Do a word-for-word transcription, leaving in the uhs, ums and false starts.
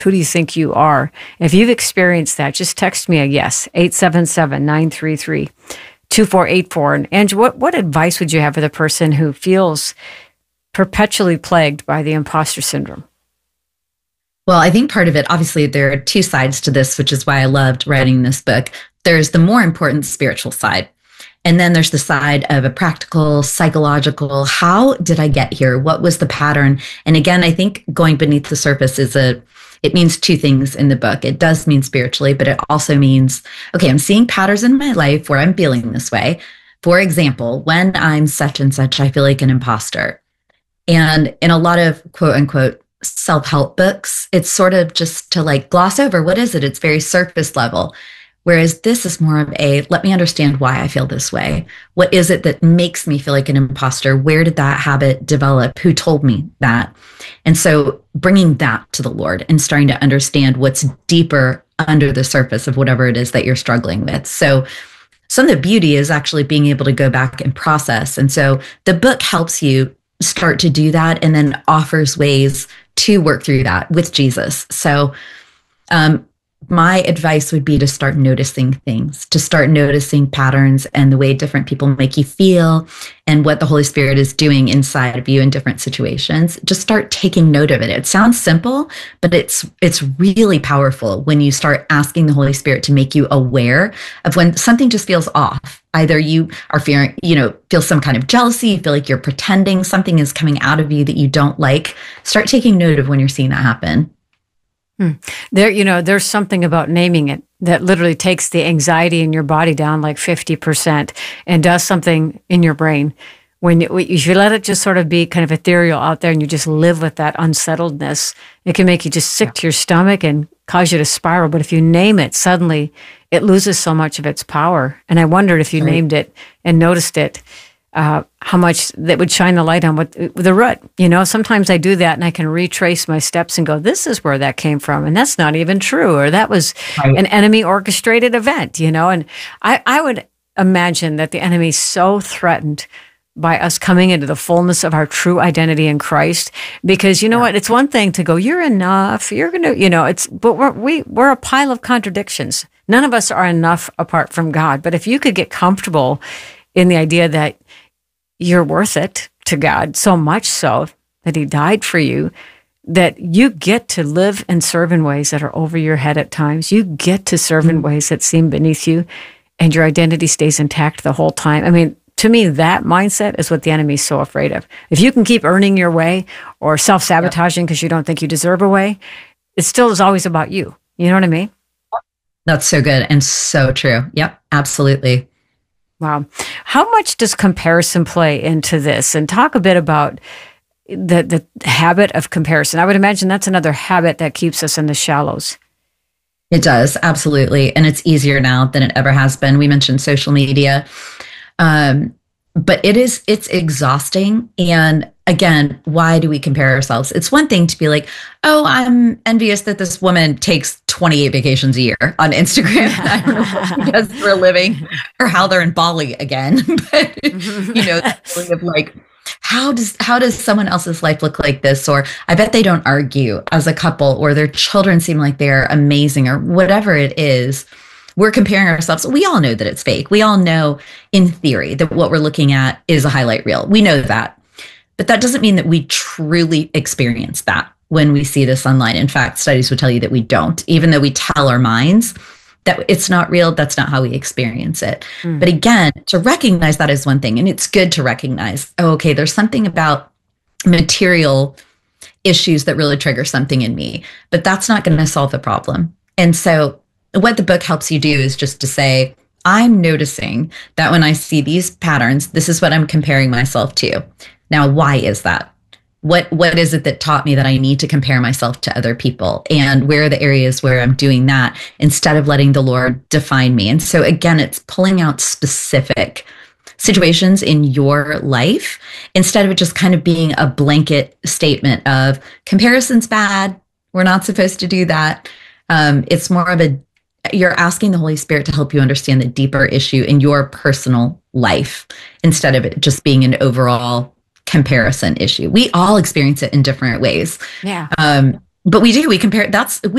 Who do you think you are? If you've experienced that, just text me a yes, eight seven seven, nine three three, two four eight four. And Angie, what, what advice would you have for the person who feels perpetually plagued by the imposter syndrome? Well, I think part of it, obviously, there are two sides to this, which is why I loved writing this book. There's the more important spiritual side. And then there's the side of a practical, psychological, how did I get here? What was the pattern? And again, I think going beneath the surface is a, it means two things in the book. It does mean spiritually, but it also means, okay, I'm seeing patterns in my life where I'm feeling this way. For example, when I'm such and such, I feel like an imposter. And in a lot of quote unquote self-help books, it's sort of just to like gloss over, what is it? It's very surface level. Whereas this is more of a, let me understand why I feel this way. What is it that makes me feel like an imposter? Where did that habit develop? Who told me that? And so bringing that to the Lord and starting to understand what's deeper under the surface of whatever it is that you're struggling with. So some of the beauty is actually being able to go back and process. And so the book helps you start to do that and then offers ways to work through that with Jesus. So, um, my advice would be to start noticing things, to start noticing patterns and the way different people make you feel and what the Holy Spirit is doing inside of you in different situations. Just start taking note of it. It sounds simple, but it's it's really powerful when you start asking the Holy Spirit to make you aware of when something just feels off. Either you are fearing, you know, feel some kind of jealousy, you feel like you're pretending something is coming out of you that you don't like. Start taking note of when you're seeing that happen. Hmm. There, you know, there's something about naming it that literally takes the anxiety in your body down like fifty percent and does something in your brain. When you, if you let it just sort of be kind of ethereal out there and you just live with that unsettledness, it can make you just sick yeah. to your stomach and cause you to spiral. But if you name it, suddenly it loses so much of its power. And I wondered if you right. named it and noticed it, Uh, how much that would shine the light on what the root. You know, sometimes I do that and I can retrace my steps and go, this is where that came from. And that's not even true. Or that was right. an enemy orchestrated event, you know. And I, I would imagine that the enemy is so threatened by us coming into the fullness of our true identity in Christ. Because you know yeah. what? It's one thing to go, you're enough. You're going to, you know, it's, but we're, we, we're a pile of contradictions. None of us are enough apart from God. But if you could get comfortable in the idea that you're worth it to God, so much so that he died for you, that you get to live and serve in ways that are over your head at times. You get to serve in ways that seem beneath you, and your identity stays intact the whole time. I mean, to me, that mindset is what the enemy is so afraid of. If you can keep earning your way or self-sabotaging because you don't think you deserve a way, it still is always about you. You know what I mean? That's so good and so true. Yep, absolutely. Wow. How much does comparison play into this? And talk a bit about the the habit of comparison. I would imagine that's another habit that keeps us in the shallows. It does, absolutely. And it's easier now than it ever has been. We mentioned social media. Um, but it is, it's exhausting. And again, why do we compare ourselves? It's one thing to be like, oh, I'm envious that this woman takes twenty-eight vacations a year on Instagram. I don't know what she does for a living or how they're in Bali again. But, you know, that feeling of like, how does, how does someone else's life look like this? Or I bet they don't argue as a couple, or their children seem like they're amazing, or whatever it is. We're comparing ourselves. We all know that it's fake. We all know in theory that what we're looking at is a highlight reel. We know that. But that doesn't mean that we truly experience that when we see this online. In fact, studies would tell you that we don't, even though we tell our minds that it's not real. That's not how we experience it. Mm. But again, to recognize that is one thing. And it's good to recognize, oh, okay, there's something about material issues that really trigger something in me, but that's not going to solve the problem. And so what the book helps you do is just to say, I'm noticing that when I see these patterns, this is what I'm comparing myself to. Now, why is that? What What is it that taught me that I need to compare myself to other people? And where are the areas where I'm doing that instead of letting the Lord define me? And so again, it's pulling out specific situations in your life instead of it just kind of being a blanket statement of comparison's bad. We're not supposed to do that. Um, it's more of a you're asking the Holy Spirit to help you understand the deeper issue in your personal life instead of it just being an overall comparison issue. We all experience it in different ways. Yeah. Um, but we do, we compare, that's, we